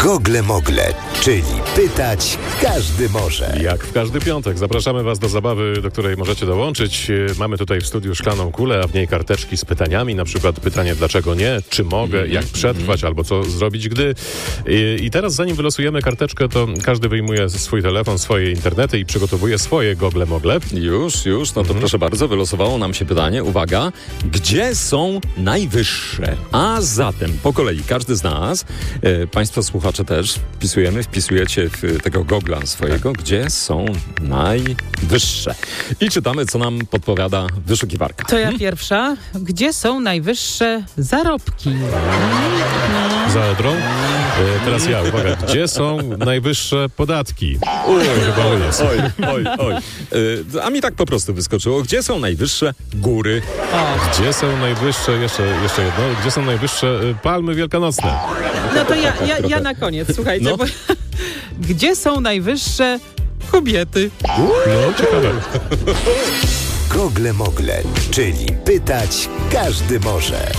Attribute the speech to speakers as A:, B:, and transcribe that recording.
A: Gogle Mogle, czyli pytać każdy może.
B: Jak w każdy piątek zapraszamy Was do zabawy, do której możecie dołączyć. Mamy tutaj w studiu szklaną kulę, a w niej karteczki z pytaniami. Na przykład pytanie dlaczego nie, czy mogę, jak przetrwać, albo co zrobić gdy. I teraz zanim wylosujemy karteczkę, to każdy wyjmuje swój telefon, swoje internety i przygotowuje swoje Gogle Mogle.
C: Już, no to proszę bardzo, wylosowało nam się pytanie, uwaga, gdzie są najwyższe? A zatem po kolei każdy z nas, Państwo słuchacze też wpisujecie w tego gogla swojego, gdzie są najwyższe. I czytamy, co nam podpowiada wyszukiwarka.
D: To ja pierwsza. Gdzie są najwyższe zarobki?
B: Za Odrą. Teraz ja, uwaga, gdzie są najwyższe podatki?
C: Oj. A mi tak po prostu wyskoczyło. Gdzie są najwyższe góry?
B: Gdzie są najwyższe, jeszcze jedno, gdzie są najwyższe palmy wielkanocne?
D: No to ja na koniec, słuchajcie.
C: No.
D: Bo, gdzie są najwyższe kobiety?
B: No, ciekawe.
A: Gogle Mogle, czyli pytać każdy może.